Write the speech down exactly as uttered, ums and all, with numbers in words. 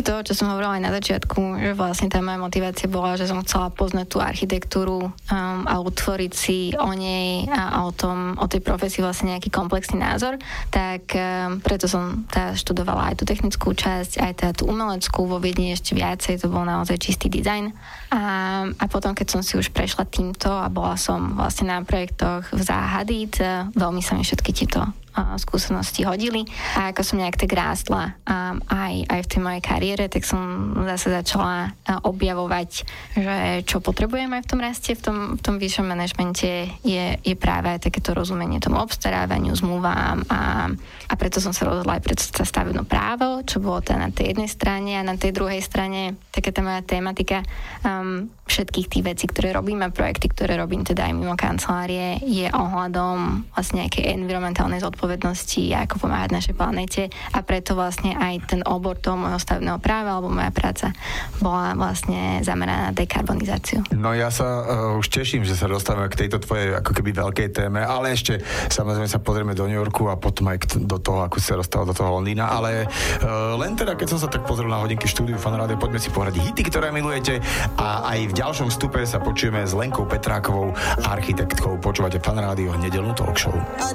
to, čo som hovorila aj na začiatku, že vlastne tá moja motivácia bola, že som chcela poznať tú architektúru um, a utvoriť si o nej a o tom, o tej profesii vlastne nejaký komplexný názor, tak um, preto som tá študovala aj tú technickú časť, aj tá tú umeleckú, vo Viedni ešte viacej, to bol naozaj čistý dizajn. A, a potom, keď som si už prešla týmto a bola som vlastne na projektoch v Záhadit, veľmi sa mi všetky tieto skúsenosti hodili a ako som nejak tak rástla um, aj, aj v tej mojej kariére, tak som zase začala uh, objavovať, že čo potrebujem aj v tom raste, v tom, v tom vyššom manažmente je, je práve aj takéto rozumenie tomu obstarávaniu, zmluvám a, a preto som sa rozhodla aj pre stavebné právo, čo bolo teda na tej jednej strane a na tej druhej strane taká tá moja tematika um, všetkých tých vecí, ktoré robím a projekty, ktoré robím teda aj mimo kancelárie, je ohľadom vlastne nejakej environmentálnej zodpovednosti, ako pomáhať našej planete a preto vlastne aj ten obor toho môjho stavebného práva alebo moja práca bola vlastne zameraná na dekarbonizáciu. No ja sa uh, už teším, že sa dostávame k tejto tvojej ako keby veľkej téme, ale ešte samozrejme sa pozrieme do New Yorku a potom aj k, do toho, ako si sa dostala do toho Londýna, ale uh, len teda, keď som sa tak pozrel na hodinky štúdiu Fan Rádia, poďme si pohrať hity, ktoré milujete a aj v ďalšom vstupe sa počujeme s Lenkou Petrákovou, architektkou. Počúvate Fan Rádio, nedeľnú talk show.